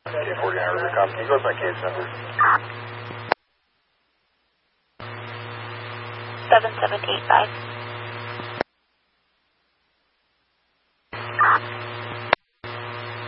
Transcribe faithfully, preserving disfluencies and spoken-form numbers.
K forty-nine River Com, can you go with my case number? seven seven eight five.